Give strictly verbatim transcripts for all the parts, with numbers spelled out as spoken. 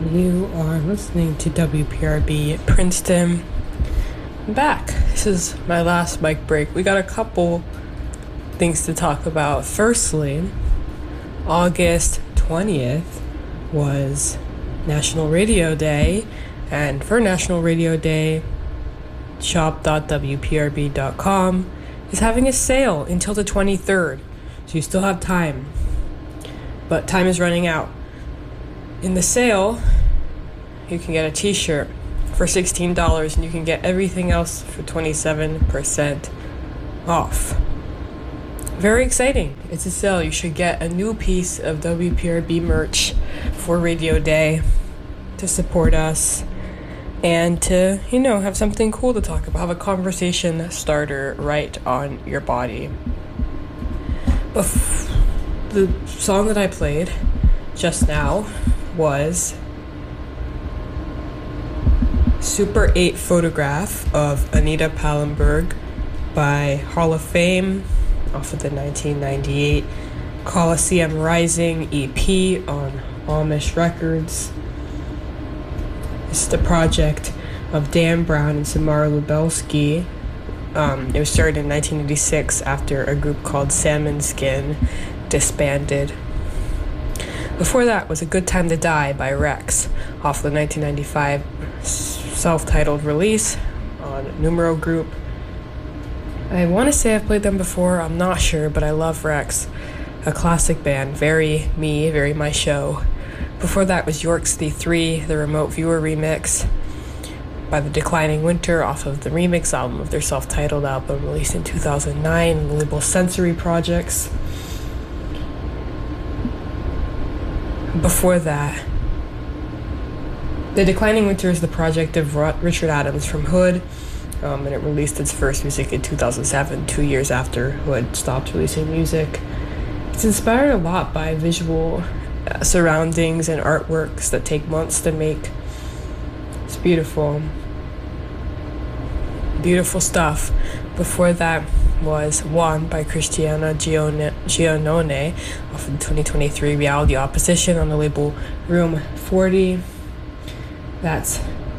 You are listening to W P R B Princeton. I'm back. This is my last mic break. We got a couple things to talk about. Firstly, August twentieth was National Radio Day, and for National Radio Day, shop dot w p r b dot com is having a sale until the twenty-third, so you still have time, but time is running out. In the sale, you can get a t-shirt for sixteen dollars, and you can get everything else for twenty-seven percent off. Very exciting. It's a sale. You should get a new piece of W P R B merch for Radio Day to support us and to, you know, have something cool to talk about. Have a conversation starter right on your body. Bef- the song that I played just now was Super eight Photograph of Anita Pallenberg by Hall of Fame off of the nineteen ninety-eight Coliseum Rising E P on Amish Records. It's the project of Dan Brown and Samara Lubelski. Um, it was started in nineteen eighty-six after a group called Salmon Skin disbanded. Before that was A Good Time to Die by Rex off the nineteen ninety-five self-titled release on Numero Group. I want to say I've played them before, I'm not sure, but I love Rex. A classic band, very me, very my show. Before that was York's The Three, the Remote Viewer remix by The Declining Winter off of the remix album of their self-titled album released in two thousand nine, the label Sensory Projects. Before that, The Declining Winter is the project of Richard Adams from Hood, um, and it released its first music in two thousand seven, two years after Hood stopped releasing music. It's inspired a lot by visual uh, surroundings and artworks that take months to make. It's beautiful. Beautiful stuff. Before that was One by Christiana Gione- Giannone off of the twenty twenty-three Reality Opposition on the label Room forty. That's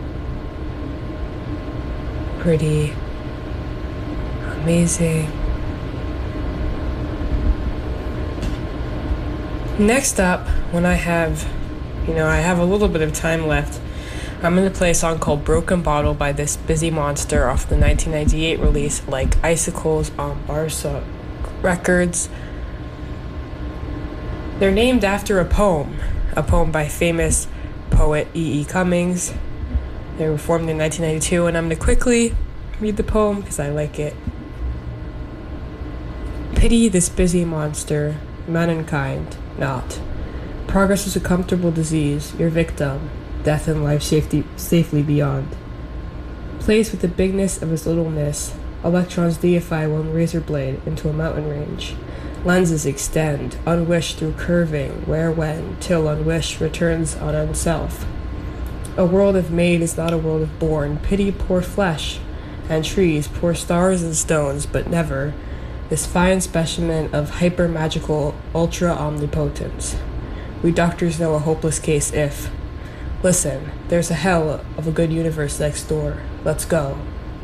pretty amazing. Next up, when I have, you know, I have a little bit of time left, I'm going to play a song called Broken Bottle by This Busy Monster off the nineteen ninety-eight release Like Icicles on Barca Records. They're named after a poem, a poem by famous poet E E. Cummings. They were formed in nineteen ninety-two, and I'm going to quickly read the poem because I like it. Pity this busy monster, mankind not. Progress is a comfortable disease, your victim, death and life safety, safely beyond. Plays with the bigness of his littleness, electrons deify one razor blade into a mountain range. Lenses extend, unwished through curving, where when, till unwished returns on unself. A world of made is not a world of born. Pity poor flesh and trees, poor stars and stones, but never this fine specimen of hyper-magical ultra-omnipotence. We doctors know a hopeless case if, listen, there's a hell of a good universe next door. Let's go.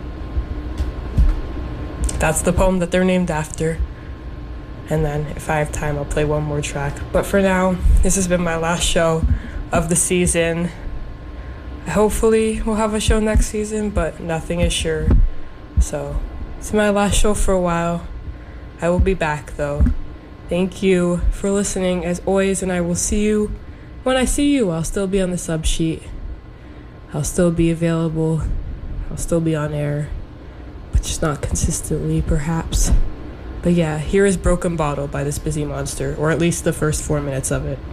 That's the poem that they're named after. And then, if I have time, I'll play one more track. But for now, this has been my last show of the season. Hopefully, we'll have a show next season, but nothing is sure. So, it's my last show for a while. I will be back, though. Thank you for listening, as always, and I will see you when I see you. I'll still be on the sub sheet. I'll still be available. I'll still be on air, but just not consistently, perhaps. But yeah, here is Broken Bottle by This Busy Monster, or at least the first four minutes of it.